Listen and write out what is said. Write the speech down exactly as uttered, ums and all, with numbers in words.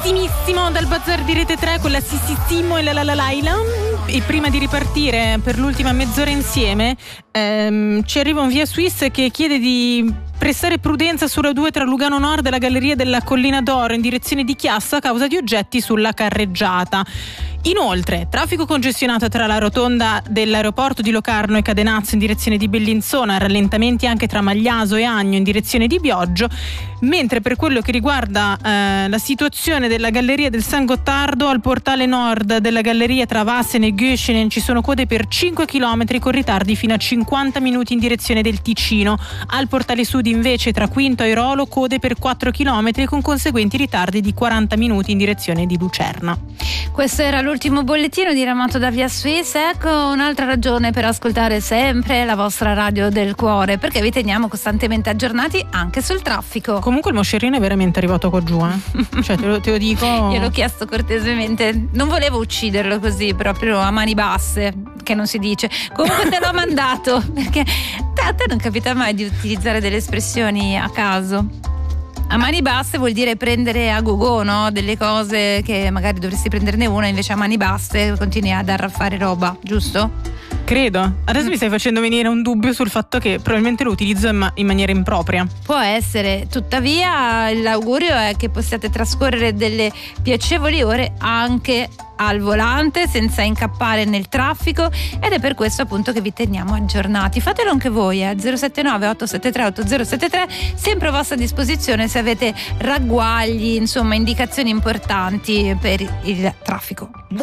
precissimissimo dal bazar di Rete tre con la Sississimo e la la la Laila. E prima di ripartire per l'ultima mezz'ora insieme ehm, ci arriva un via Swiss che chiede di prestare prudenza sulla due tra Lugano Nord e la galleria della Collina d'Oro in direzione di Chiasso a causa di oggetti sulla carreggiata. Inoltre, traffico congestionato tra la rotonda dell'aeroporto di Locarno e Cadenazzo in direzione di Bellinzona, rallentamenti anche tra Magliaso e Agno in direzione di Bioggio, mentre per quello che riguarda eh, la situazione della galleria del San Gottardo, al portale nord della galleria tra Vassene e Göschenen ci sono code per cinque chilometri con ritardi fino a cinquanta minuti in direzione del Ticino. Al portale sud invece tra Quinto e Rolo code per quattro chilometri con conseguenti ritardi di quaranta minuti in direzione di Lucerna. Questo era l'ultimo bollettino diramato da Via Swiss. Ecco un'altra ragione per ascoltare sempre la vostra radio del cuore, perché vi teniamo costantemente aggiornati anche sul traffico. Comunque il moscerino è veramente arrivato qua giù, eh? Cioè te lo, te lo dico. Gliel'ho chiesto cortesemente, non volevo ucciderlo così proprio a mani basse, che non si dice. Comunque te l'ho mandato perché a te non capita mai di utilizzare delle espressioni a caso. A mani basse vuol dire prendere a gogo, no? Delle cose che magari dovresti prenderne una, invece a mani basse continui ad arraffare roba, giusto? Credo. Adesso mm. mi stai facendo venire un dubbio sul fatto che probabilmente lo utilizzo in, ma- in maniera impropria. Può essere, tuttavia l'augurio è che possiate trascorrere delle piacevoli ore anche al volante senza incappare nel traffico, ed è per questo appunto che vi teniamo aggiornati. Fatelo anche voi, eh? zero sette nove otto sette tre otto zero sette tre, sempre a vostra disposizione se avete ragguagli, insomma indicazioni importanti per il traffico.